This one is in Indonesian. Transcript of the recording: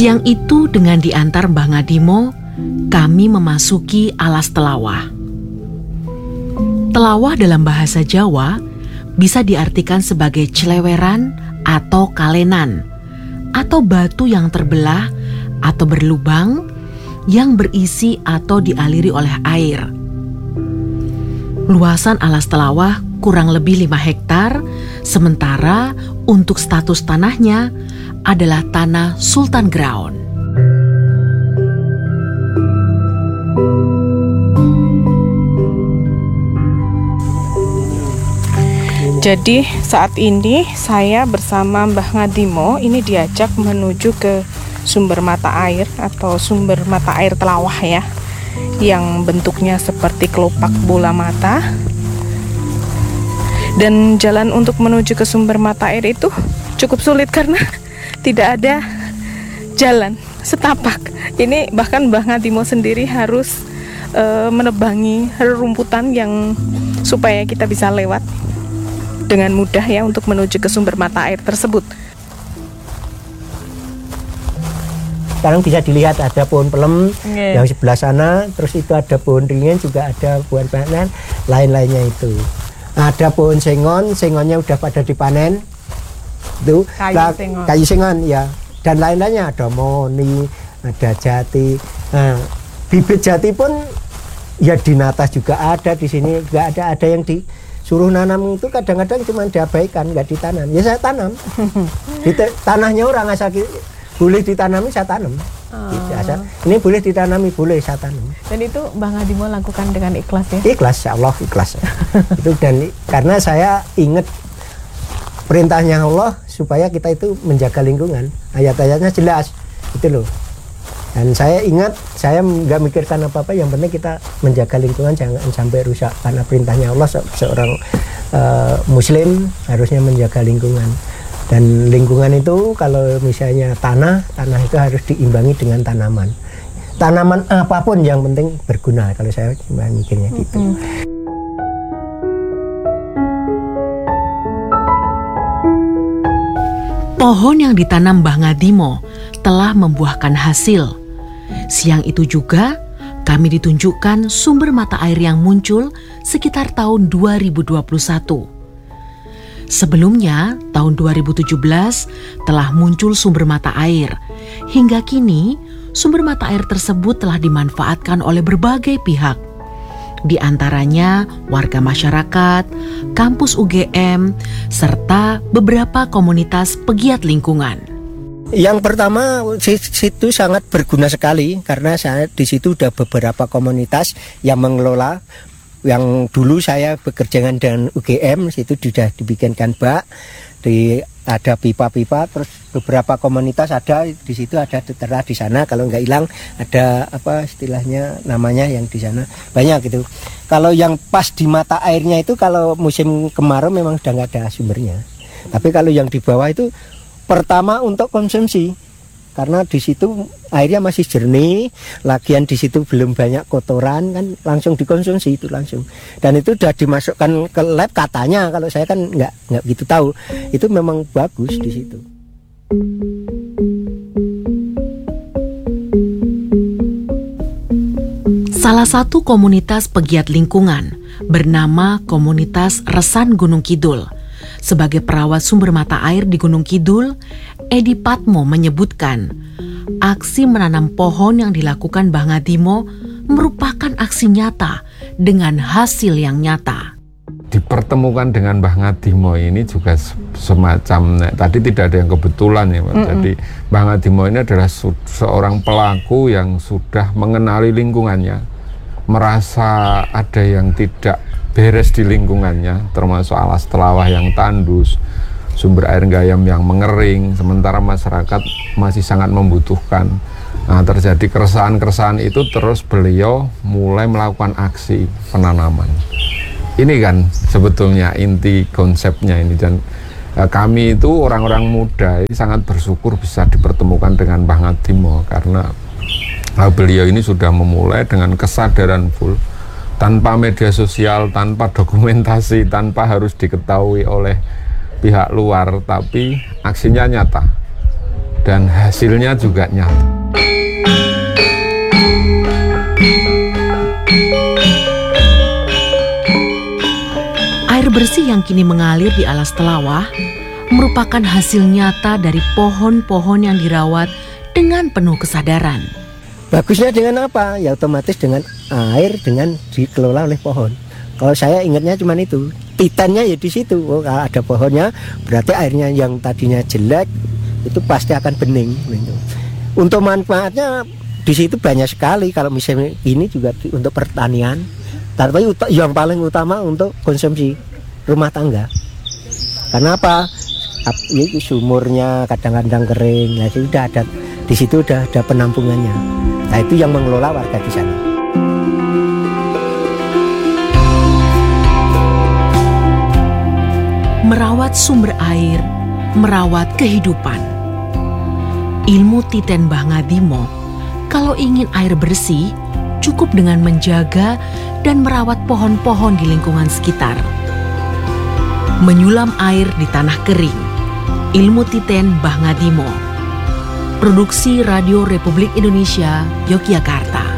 Siang itu dengan diantar Mbah Ngadimo, kami memasuki alas Telawah. Telawah dalam bahasa Jawa bisa diartikan sebagai celeweran atau kalenan, atau batu yang terbelah atau berlubang yang berisi atau dialiri oleh air. Luasan alas Telawah kurang lebih 5 hektar, sementara untuk status tanahnya adalah tanah Sultan Ground. Jadi saat ini saya bersama Mbah Ngadimo ini diajak menuju ke sumber mata air atau sumber mata air Telawah ya, yang bentuknya seperti kelopak bola mata. Dan jalan untuk menuju ke sumber mata air itu cukup sulit karena tidak ada jalan setapak. Ini bahkan Mbah Ngadimo sendiri harus menebangi rerumputan yang supaya kita bisa lewat dengan mudah ya untuk menuju ke sumber mata air tersebut. Sekarang bisa dilihat ada pohon pelem yang sebelah sana, terus itu ada pohon ringin, juga ada pohon panen, lain-lainnya itu. Ada pohon sengon, sengonnya udah pada dipanen. Itu kayu sengon ya, dan lain-lainnya ada moni, ada jati. Nah, bibit jati pun ya di Natas juga ada, di sini juga ada yang disuruh nanam itu kadang-kadang cuma diabaikan, nggak ditanam. Ya saya tanam. Di tanahnya orang asal boleh ditanami saya tanam. Ini boleh ditanami, boleh saya tanam. Dan itu Mbah Ngadimo lakukan dengan ikhlas ya? Ikhlas, ya Allah ikhlas. Itu dan karena saya ingat perintahnya Allah supaya kita itu menjaga lingkungan. Ayat-ayatnya jelas, itu loh. Dan saya ingat, saya nggak mikirkan apa-apa, yang penting kita menjaga lingkungan jangan sampai rusak. Karena perintahnya Allah, seorang Muslim harusnya menjaga lingkungan. Dan lingkungan itu kalau misalnya tanah itu harus diimbangi dengan tanaman. Tanaman apapun yang penting berguna, kalau saya cuma mikirnya gitu. Pohon yang ditanam Mbah Ngadimo telah membuahkan hasil. Siang itu juga kami ditunjukkan sumber mata air yang muncul sekitar tahun 2021. Sebelumnya, tahun 2017 telah muncul sumber mata air. Hingga kini, sumber mata air tersebut telah dimanfaatkan oleh berbagai pihak. Di antaranya warga masyarakat, kampus UGM, serta beberapa komunitas pegiat lingkungan. Yang pertama, situ sangat berguna sekali karena di situ sudah beberapa komunitas yang mengelola. Yang dulu saya bekerja dengan UGM, situ sudah dibikinkan bak, ada pipa-pipa, terus beberapa komunitas ada di situ, ada tertera di sana. Kalau nggak hilang ada apa istilahnya namanya yang di sana banyak gitu. Kalau yang pas di mata airnya itu kalau musim kemarau memang sudah nggak ada sumbernya. Tapi kalau yang di bawah itu pertama untuk konsumsi. Karena di situ airnya masih jernih, lagian di situ belum banyak kotoran, kan langsung dikonsumsi itu langsung. Dan itu sudah dimasukkan ke lab katanya, kalau saya kan nggak gitu tahu. Itu memang bagus di situ. Salah satu komunitas pegiat lingkungan bernama Komunitas Resan Gunung Kidul. Sebagai perawat sumber mata air di Gunung Kidul, Edi Patmo menyebutkan, aksi menanam pohon yang dilakukan Mbah Ngadimo merupakan aksi nyata dengan hasil yang nyata. Dipertemukan dengan Mbah Ngadimo ini juga semacam, tadi tidak ada yang kebetulan ya Pak. Jadi Mbah Ngadimo ini adalah seorang pelaku yang sudah mengenali lingkungannya, merasa ada yang tidak beres di lingkungannya, termasuk alas Telawah yang tandus, sumber air gayam yang mengering, sementara masyarakat masih sangat membutuhkan. Nah, terjadi keresahan-keresahan itu, terus beliau mulai melakukan aksi penanaman. Ini kan sebetulnya inti konsepnya ini, dan kami itu orang-orang muda sangat bersyukur bisa dipertemukan dengan Mbah Ngadimo karena beliau ini sudah memulai dengan kesadaran full, tanpa media sosial, tanpa dokumentasi, tanpa harus diketahui oleh pihak luar, tapi aksinya nyata. dan hasilnya juga nyata. Air bersih yang kini mengalir di alas Telawah merupakan hasil nyata dari pohon-pohon yang dirawat dengan penuh kesadaran. Bagusnya dengan apa? Ya otomatis dengan air dengan dikelola oleh pohon. Kalau saya ingatnya cuma itu, titannya ya di situ. Oh, kalau ada pohonnya, berarti airnya yang tadinya jelek itu pasti akan bening. Gitu. Untuk manfaatnya di situ banyak sekali. Kalau misalnya ini juga untuk pertanian, tapi yang paling utama untuk konsumsi rumah tangga. Karena apa? Ini sumurnya kadang-kadang kering, nah sudah ada di situ udah ada penampungannya. Nah itu yang mengelola warga di sana. Merawat sumber air, merawat kehidupan. Ilmu Titen Mbah Ngadimo, kalau ingin air bersih, cukup dengan menjaga dan merawat pohon-pohon di lingkungan sekitar. Menyulam air di tanah kering. Ilmu Titen Mbah Ngadimo. Produksi Radio Republik Indonesia, Yogyakarta.